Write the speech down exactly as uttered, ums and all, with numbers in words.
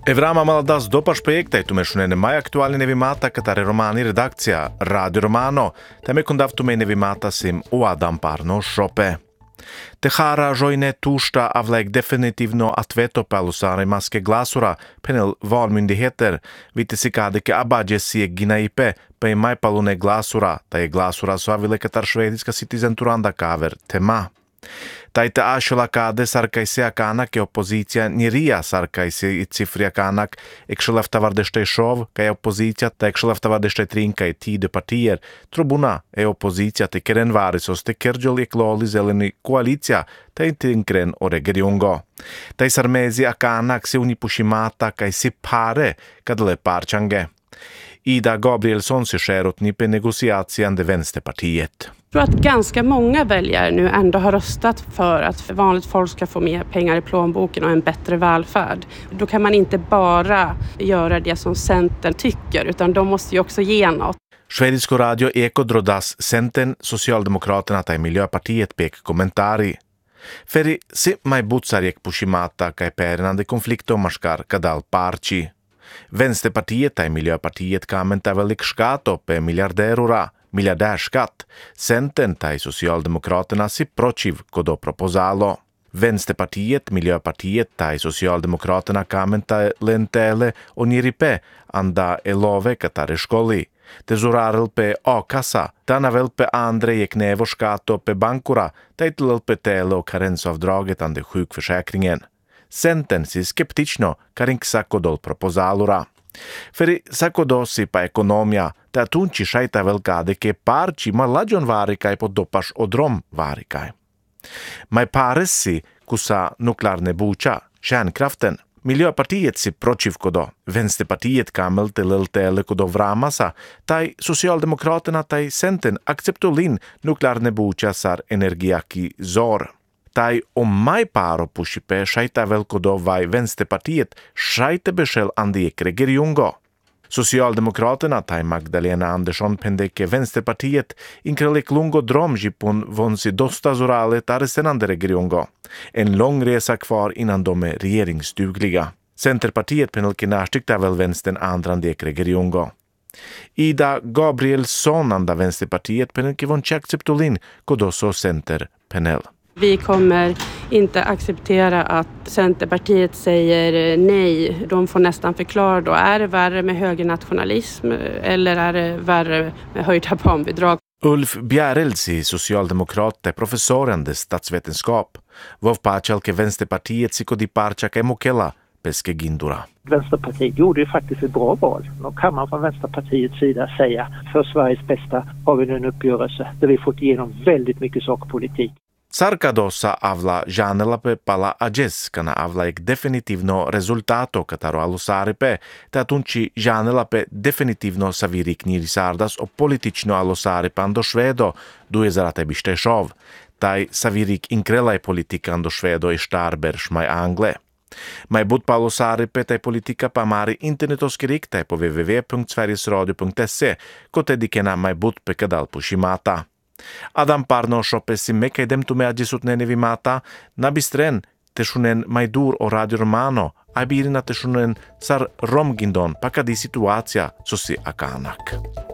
Evrama Maladas dopaš projekta i tumešunene maj aktualni nevimata katare romani redakcija Radio Romano, teme kondavtume nevimata sim u Adam Parno šope. Tehara žojne tušta avlek definitivno atveto palusare maske glasura penel valmyndigheter vitisikadeke abadjesi ginaipe pe mai palune glasura tai glasura suavile katar švediska citizenturanda kaver tema. Taite ashola kade sarkaisia kanak e opozicija niria sarkaisi i cifria kanak ekšeleftavardešte šov kai opozicija ta ekšeleftavardešte trinka i tide partier trubuna e opozicija te keren varisos te kerjol e kloli zeleni koalicija te tinkren o regiongo. Tai sarmezi a kanak se unipushimata kai si pare kadle parchange. Ida Gabrielsson ser skärotni på negociationen det vänsterpartiet. Jag tror att ganska många väljare nu ändå har röstat för att vanligt folk ska få mer pengar i plånboken och en bättre välfärd. Då kan man inte bara göra det som Centern tycker, utan de måste ju också ge något. Sverisko radio Eko drodas Centern, Socialdemokraterna tai Miljöpartiet pek kommentari. Feri si mai butsarjek pushimata kai perinande konfliktomarskar kadal parci. Vänsterpartiet tai Miljöpartiet kammentar väl skato pe miljardärura, miljardärskatt. Centern tai Socialdemokraterna si protiv kodo proposalo. Vänsterpartiet, Miljöpartiet tai Socialdemokraterna kammentar lentele o niripe anda elove katare školi. Tezurarel pe A-kassa, tanavel pe andre jeknevo skato pe bankura, taitlel pe tele och karensavdraget ande sjukförsäkringen. Centern si skeptično karink sakodol propozalura. Feri sakodosi pa ekonomia, ta tunči šajta velkade ke parči ma lađon varikaj po dopaš odrom varikaj. Maj paresi kusa nuklearne buča, kärnkraften. Miljöpartiet si protiv kodo, Vänsterpartiet kamel till tele kodo vramasa, tai Socialdemokraterna tai Centern akceptolin nuklearne buča sar energiaki zor. Tai om mai paro pushipe shaita velkodo vai Vänsterpartiet shaita beshel andek regiongo. Socialdemokraterna tai Magdalena Andersson pendeke Vänsterpartiet inkrelek lungo dromjipon vonsi dosta zorale taresenande regiongo. En lång resa kvar innan de är regeringsdugliga. Centerpartiet penelke närstykta väl vänstern andrandek regiongo. Ida Gabrielsson anda Vänsterpartiet penelke vonche acceptolin kodoso center penel. Vi kommer inte acceptera att Centerpartiet säger nej. De får nästan förklara då. Är det värre med högernationalism eller är det värre med höjda barnbidrag? Ulf Bjärelsi, socialdemokrat, är professoren i statsvetenskap. Vov pachalke Vänsterpartiet sikodi parchaka emokela peske gindura. Vänsterpartiet gjorde ju faktiskt ett bra val. Då kan man från Vänsterpartiets sida säga för Sveriges bästa har vi nu en uppgörelse där vi fått igenom väldigt mycket sakpolitik. Sarkadosa avla janelape pala ages kana avla ek definitivno rezultato kataro alosaripe, te atunci janelape definitivno savirik nirisardas o politično alosaripe ando švedo duezarate bištešov, taj savirik inkrelaj politika ando švedo e štarber šmaj angle. Mai bud pa alosaripe taj politika pa mari internetoskirik taj po w w w punkt sverigesradio punkt se, kote dikena mai bud pe kadal pushimata. Adam Parno šopesi mekaj demtume adjesutne nevimata, nabistren teshunen majdur o Radio Romano, a birina teshunen sar romgindon pakadi situacija sosi akanak.